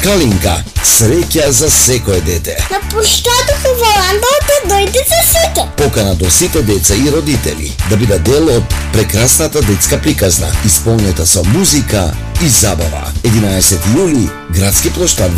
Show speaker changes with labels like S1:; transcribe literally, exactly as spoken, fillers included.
S1: Калинка, среќа за секое дете.
S2: На плоштадот Валанда да дојде за сите.
S1: Покана до сите деца и родители да бидат дел од прекрасната детска приказна, исполнета со музика и забава. единаесети јули, градски плоштад